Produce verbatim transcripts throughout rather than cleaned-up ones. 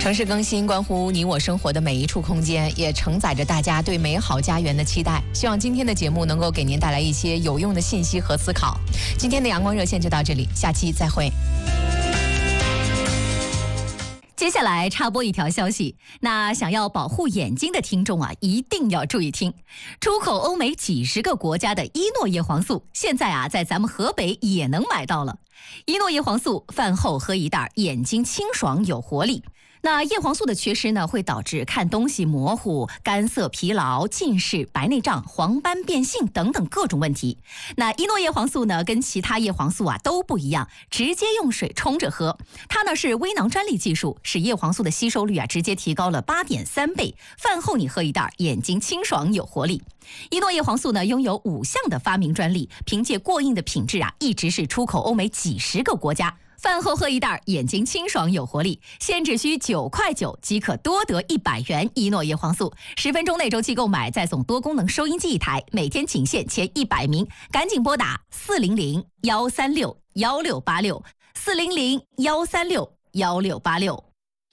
城市更新关乎你我生活的每一处空间，也承载着大家对美好家园的期待。希望今天的节目能够给您带来一些有用的信息和思考。今天的阳光热线就到这里，下期再会。 接下来插播一条消息，那想要保护眼睛的听众啊，一定要注意听。出口欧美几十个国家的伊诺叶黄素，现在啊，在咱们河北也能买到了。伊诺叶黄素饭后喝一袋，眼睛清爽有活力。那叶黄素的缺失呢，会导致看东西模糊、干涩、疲劳、近视、白内障、黄斑变性等等各种问题。那伊诺叶黄素呢，跟其他叶黄素啊都不一样，直接用水冲着喝。它呢是微囊专利技术，使叶黄素的吸收率啊直接提高了八点三倍。饭后你喝一袋，眼睛清爽有活力。伊诺叶黄素呢拥有五项的发明专利，凭借过硬的品质啊，一直是出口欧美几十个国家。饭后喝一袋，眼睛清爽有活力，现只需九块九即可多得一百元伊诺叶黄素。十分钟内周期购买，再送多功能收音机一台，每天仅限前一百名，赶紧拨打四零零幺三六幺六八六四零零幺三六幺六八六。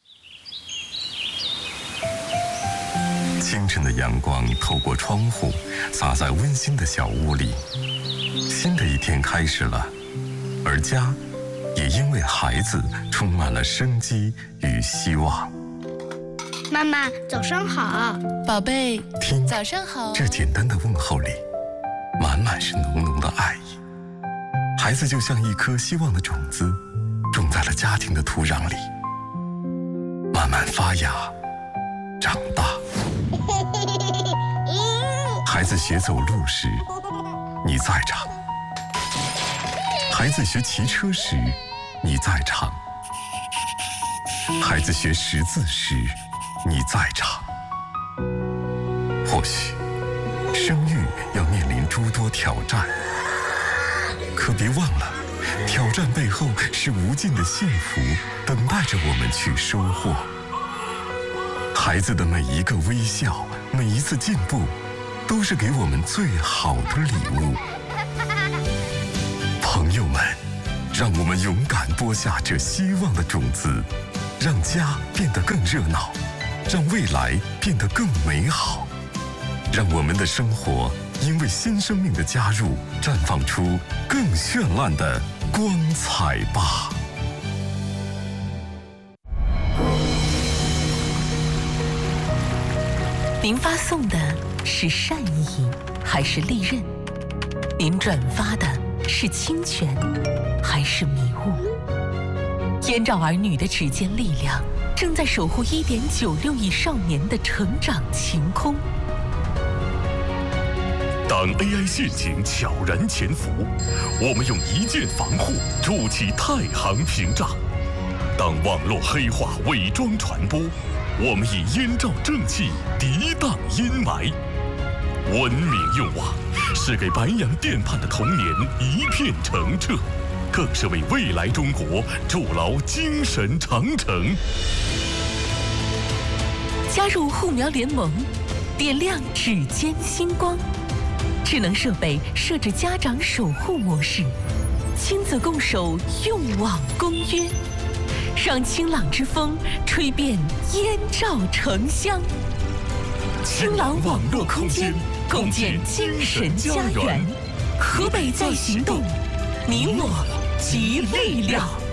清晨的阳光透过窗户，洒在温馨的小屋里。新的一天开始了，而家也因为孩子充满了生机与希望。 妈妈，早上好。 宝贝， 听， 早上好。 这简单的问候里，满满是浓浓的爱意。孩子就像一颗希望的种子，种在了家庭的土壤里，慢慢发芽，长大。孩子学走路时，你在场；孩子学骑车时，你在场；孩子学识字时，你在场。或许生育要面临诸多挑战，可别忘了，挑战背后是无尽的幸福等待着我们去收获。孩子的每一个微笑，每一次进步，都是给我们最好的礼物。朋友们，让我们勇敢播下这希望的种子，让家变得更热闹，让未来变得更美好，让我们的生活因为新生命的加入，绽放出更绚烂的光彩吧。 您发送的是善意还是利刃？您转发的是侵权还是迷雾？燕赵儿女的指尖力量正在守护 一点九六亿少年的成长晴空。 当 A I 陷阱悄然潜伏，我们用一键防护筑起太行屏障；当网络黑化伪装传播，我们以燕赵正气涤荡阴霾。文明用网是给白洋淀畔的童年一片澄澈，更是为未来中国筑牢精神长城。 加入护苗联盟，点亮指尖星光。智能设备设置家长守护模式，亲子共守用网公约，让清朗之风吹遍燕赵城乡。清朗网络空间，共建精神家园。河北在行动，你我集力量。